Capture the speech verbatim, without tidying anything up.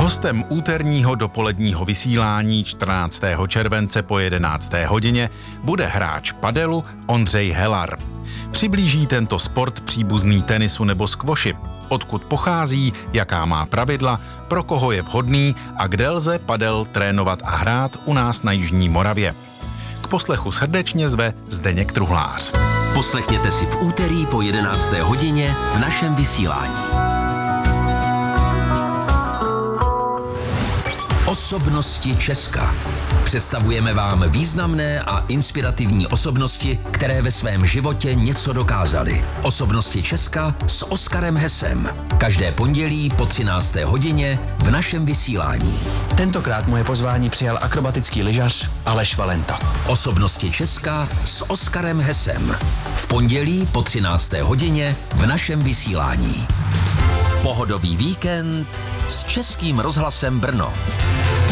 Hostem úterního dopoledního vysílání čtrnáctého července po jedenácté hodině bude hráč padelu Ondřej Helar. Přiblíží tento sport příbuzný tenisu nebo skvoši, odkud pochází, jaká má pravidla, pro koho je vhodný a kde lze padel trénovat a hrát u nás na Jižní Moravě. K poslechu srdečně zve Zdeněk Truhlář. Poslechněte si v úterý po jedenácté hodině v našem vysílání. Osobnosti Česka. Představujeme vám významné a inspirativní osobnosti, které ve svém životě něco dokázaly. Osobnosti Česka s Oskarem Hesem. Každé pondělí po třinácté hodině v našem vysílání. Tentokrát moje pozvání přijal akrobatický lyžař Aleš Valenta. Osobnosti Česka s Oskarem Hesem. V pondělí po třinácté hodině v našem vysílání. Pohodový víkend s Českým rozhlasem Brno.